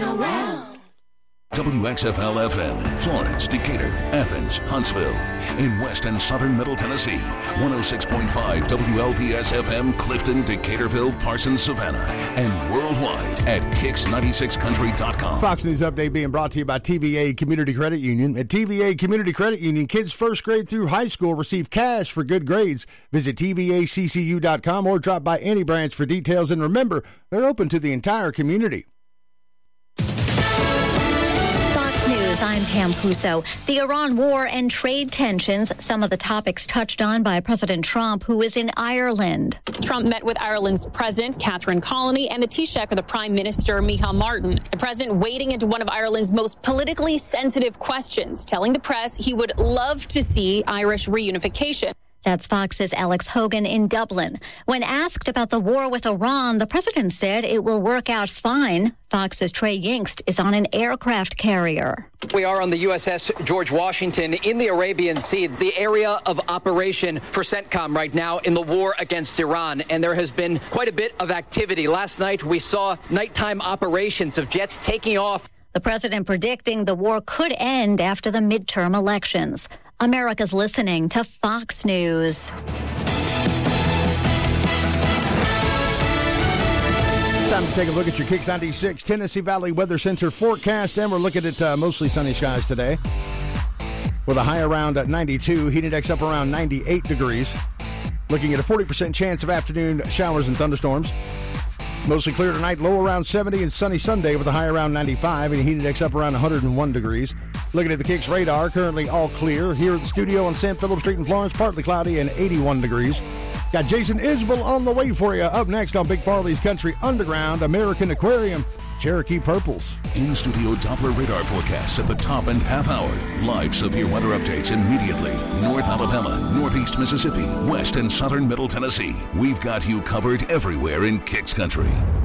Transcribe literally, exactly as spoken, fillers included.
around. W X F L F M, Florence, Decatur, Athens, Huntsville. In West and Southern Middle Tennessee, one oh six point five W L P S F M, Clifton, Decaturville, Parsons, Savannah. And worldwide at kicks ninety-six country dot com. Fox News Update being brought to you by T V A Community Credit Union. At T V A Community Credit Union, kids first grade through high school receive cash for good grades. Visit T V A C C U dot com or drop by any branch for details. And remember, they're open to the entire community. News, I'm Pam Puso. The Iran war and trade tensions, some of the topics touched on by President Trump, who is in Ireland. Trump met with Ireland's President, Catherine Colony, and the Taoiseach of the Prime Minister, Micheál Martin. The president wading into one of Ireland's most politically sensitive questions, telling the press he would love to see Irish reunification. That's Fox's Alex Hogan in Dublin. When asked about the war with Iran, the president said it will work out fine. Fox's Trey Yingst is on an aircraft carrier. We are on the U S S George Washington in the Arabian Sea, the area of operation for CENTCOM right now in the war against Iran. And there has been quite a bit of activity. Last night, we saw nighttime operations of jets taking off. The president predicting the war could end after the midterm elections. America's listening to Fox News. Time to take a look at your Kicks ninety-six Tennessee Valley Weather Center forecast, and we're looking at uh, mostly sunny skies today with a high around ninety-two, heat index up around ninety-eight degrees. Looking at a forty percent chance of afternoon showers and thunderstorms. Mostly clear tonight, low around seventy, and sunny Sunday with a high around ninety-five and heat index up around one hundred one degrees. Looking at the Kicks radar, currently all clear. Here at the studio on Saint Philip Street in Florence, partly cloudy and eighty-one degrees. Got Jason Isbell on the way for you. Up next on Big Farley's Country Underground, American Aquarium, Cherokee Purples. In-studio Doppler radar forecasts at the top and half hour. Live severe weather updates immediately. North Alabama, Northeast Mississippi, West and Southern Middle Tennessee. We've got you covered everywhere in Kicks Country.